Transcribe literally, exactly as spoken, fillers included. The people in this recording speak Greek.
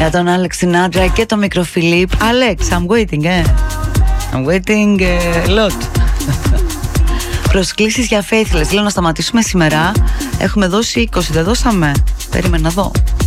Για τον Άλεξ, την Άντρα και τον Μικροφιλίπ. Άλεξ, I'm waiting, eh? I'm waiting a lot. Προσκλήσεις για Faithless. Λέω να σταματήσουμε σήμερα. Έχουμε δώσει είκοσι, δεν δώσαμε? Περίμενα να δω.